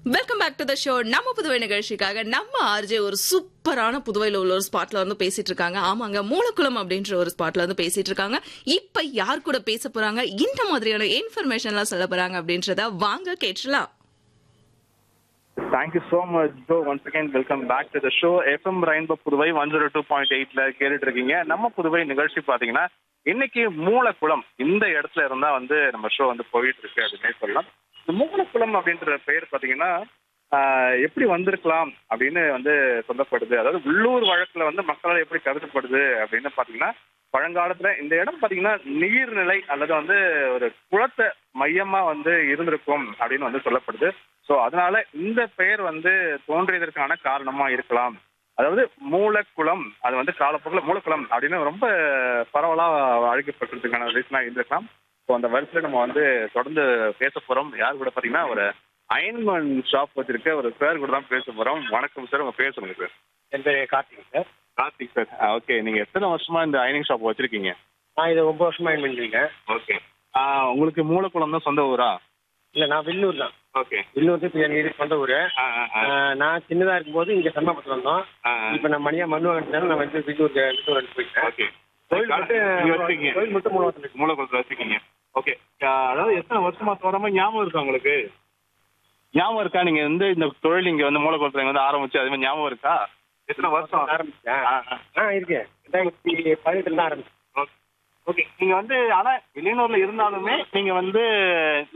Welcome back to the show. நம்ம புதுவை நிகழ்ச்சிக்காக நம்ம ஆர்ஜே ஒரு சூப்பரான புதுவையில உள்ள ஒரு ஸ்பாட்ல வந்து பேசிட்டு இருக்காங்க. ஆமாங்க, மூலக்குளம் அப்படின்ற ஒரு ஸ்பாட்ல வந்து பேசிட்டு இருக்காங்க. இப்ப யார் கூட பேச போறாங்க, இந்த மாதிரியான இன்ஃபர்மேஷன்லாம் சொல்ல போறாங்க அப்படின்றத வாங்க கேட்கலாம். Thank you so much, bro. Once again, welcome back to the show. FM Rainbow Puduvai 102.8ல கேட்டுட்டு இருக்கீங்க. நம்ம புதுவை நிகழ்ச்சி பாத்தீங்கன்னா இன்னைக்கு மூலக்குளம் இந்த இடத்துல இருந்தா வந்து நம்ம ஷோ வந்து போயிட்டு இருக்கு அப்படின்னே சொல்லலாம். இந்த மூலக்குளம் அப்படின்ற பெயர் பாத்தீங்கன்னா எப்படி வந்திருக்கலாம் அப்படின்னு வந்து சொல்லப்படுது. அதாவது உள்ளூர் வழக்குல வந்து மக்களால் எப்படி கருதப்படுது அப்படின்னு பாத்தீங்கன்னா, பழங்காலத்துல இந்த இடம் பாத்தீங்கன்னா நீர்நிலை அல்லது வந்து ஒரு குளத்தை மையமா வந்து இருந்திருக்கும் அப்படின்னு வந்து சொல்லப்படுது. சோ அதனால இந்த பெயர் வந்து தோன்றியதற்கான காரணமா இருக்கலாம். அதாவது மூலக்குளம், அது வந்து காலப்போக்கில் மூலக்குளம் அப்படின்னு ரொம்ப பரவலா அழைக்கப்பட்டிருக்கிறதுக்கான ரீசனா இருந்திருக்கலாம். ஸோ அந்த வரிசையில நம்ம வந்து தொடர்ந்து பேச போறோம். யார் கூட பாத்தீங்கன்னா ஒரு அயன்மேன் ஷாப் வச்சிருக்க ஒரு சார் கூட தான் பேச போறோம். வணக்கம் சார், உங்க பேர் சொல்லுங்க சார். என் பேர் Karthik sir. Karthik sir, okay. நீங்க எத்தனை வருஷமா இந்த அயனிங் ஷாப் வச்சிருக்கீங்க? நான் இது 9 வருஷமா என் பண்ணிருக்கேன். ஓகே. உங்களுக்கு மூலக்குளம் தான் சொந்த ஊரா? இல்ல, நான் வில்லூர் தான். ஓகே. வில்லூர் இப்போ எனக்கு சொந்த ஊரு. நான் சின்னதா இருக்கும்போது இங்க சம்மாபுரத்துல வந்தோம். இப்ப நான் மணியா மண்ணுவாங்க நான் வந்து வில்லூர் போயிட்டேன். ஓகே. கோயில் மட்டும் 3 வருஷம் இருக்கு. மூலக்குளத்துல வச்சிருக்கீங்க. ஓகே. அதாவது எத்தனை வருஷமா தோறாம ஞாபகம் இருக்கா உங்களுக்கு? ஞாபகம் இருக்கா நீங்க வந்து இந்த தொழில் இங்க வந்து மூலக்குளத்துல வந்து ஆரம்பிச்சு அது மாதிரி ஞாபகம் இருக்கா? எத்தனை வருஷம் ஆரம்பிச்சேன்? இருக்கேன். 2018 தான் ஆரம்பிச்சேன். ஓகே. நீங்க வந்து ஆனா வெளியூர்ல இருந்தாலுமே நீங்க வந்து